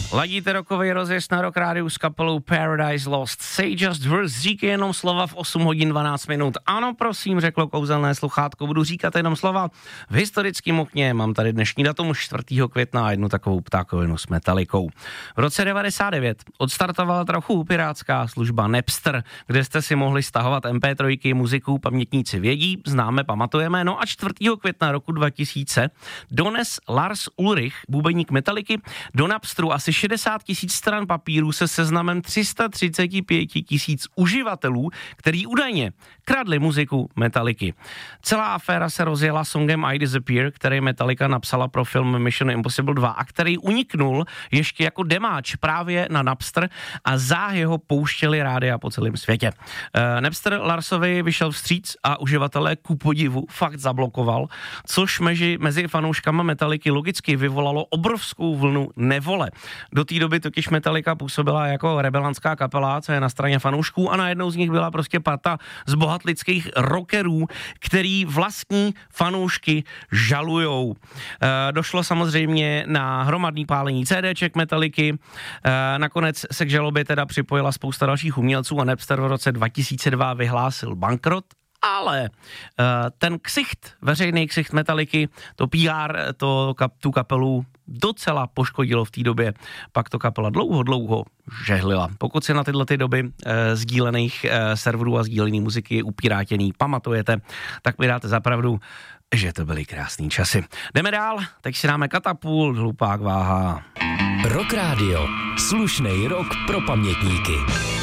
Ladíte rokový rozjezd na Rock Rádiu s kapelou Paradise Lost. Say just words, říkej jenom slova v 8 hodin 12 minut. Ano, prosím, řeklo kouzelné sluchátko, budu říkat jenom slova. V historickém okně mám tady dnešní datum 4. května a jednu takovou ptákovinu s Metallicou. V roce 99 odstartovala trochu pirátská služba Napster, kde jste si mohli stahovat MP3, muziku, pamětníci vědí, známe, pamatujeme. No a 4. května roku 2000 dones Lars Ulrich, bubeník Metallicy, do Napsteru asi 60 000 stran papíru se seznamem 335 000 uživatelů, který údajně kradli muziku Metallicy. Celá aféra se rozjela songem I Disappear, který Metallica napsala pro film Mission Impossible 2 a který uniknul ještě jako demáč právě na Napster a záhy ho pouštěli rádia po celém světě. Napster Larsovi vyšel vstříc a uživatelé ku podivu fakt zablokoval, což mezi fanouškama Metallicy logicky vyvolalo obrovskou vlnu nevole. Do té doby totiž Metallica působila jako rebelantská kapela, co je na straně fanoušků, a najednou z nich byla prostě parta zbohatlických rockerů, který vlastní fanoušky žalujou. Došlo samozřejmě na hromadný pálení CDček Metallicy, nakonec se k žalobě teda připojila spousta dalších umělců a Napster v roce 2002 vyhlásil bankrot. Ale ten ksicht, veřejný ksicht Metallicy, to PR, tu kapelu docela poškodilo v té době. Pak to kapela dlouho žehlila. Pokud si na tyhle ty doby sdílených serverů a sdílený muziky upírátěný pamatujete, tak mi dáte za pravdu, že to byly krásný časy. Jdeme dál, teď si dáme Katapult, Hlupák váha. Rock Radio. Slušnej rock pro pamětníky.